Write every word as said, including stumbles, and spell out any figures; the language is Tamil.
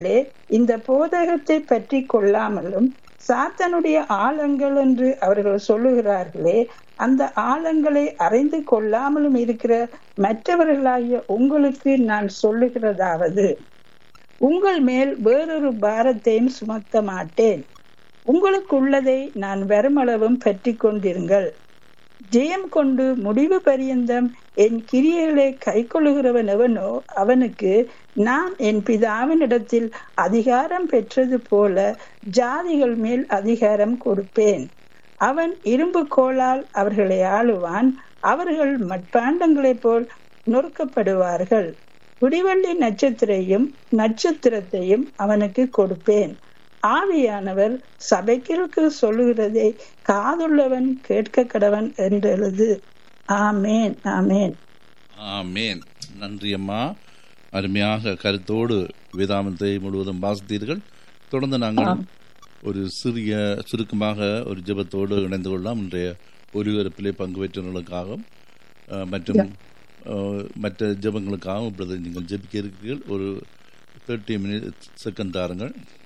இந்த போதகத்தை பற்றி கொள்ளாமலும் சாத்தானுடைய ஆழங்கள் என்று அவர்கள் சொல்லுகிறார்களே, அந்த ஆழங்களை அறிந்து கொள்ளாமலும் இருக்கிற மற்றவர்களாகிய உங்களுக்கு நான் சொல்லுகிறதாவது, உங்கள் மேல் வேறொரு பாரத்தையும் சுமத்த மாட்டேன். உங்களுக்கு உள்ளதை நான் வருமளவும் பற்றி கொண்டிருங்கள். ஜெயம் கொண்டு முடிவு பரியந்தம் என் கிரியைகளை கை கொள்ளுகிறவன் எவனோ அவனுக்கு நான் என் பிதாவினிடத்தில் அதிகாரம் பெற்றது போல ஜாதிகள் மேல் அதிகாரம் கொடுப்பேன். அவன் இரும்பு கோலால் அவர்களை ஆளுவான். அவர்கள் மட்பாண்டங்களைப் போல் நொறுக்கப்படுவார்கள். விடிவெள்ளி நட்சத்திரையும் நட்சத்திரத்தையும் அவனுக்கு கொடுப்பேன். ஆவியானவர் சபைக்கு சொல்லுகிறதை காதுள்ளவன் கேட்க கடவன் என்றெழுது. ஆமேன், ஆமேன், ஆமேன். நன்றி அம்மா. அருமையாக கருத்தோடு வேதாமத்தை முழுவதும் வாசித்தீர்கள். தொடர்ந்து நாங்கள் ஒரு சிறிய சுருக்கமாக ஒரு ஜெபத்தோடு இணைந்து கொள்ளலாம். இன்றைய ஒருவரப்பிலே பங்கு பெற்றவர்களுக்காகவும் மற்றும் மற்ற ஜெபங்களுக்காகவும் இப்பொழுது நீங்கள் ஜெபிக்க இருக்கிறீர்கள். ஒரு தேர்ட்டி மினிட் செகண்ட் தாருங்கள்.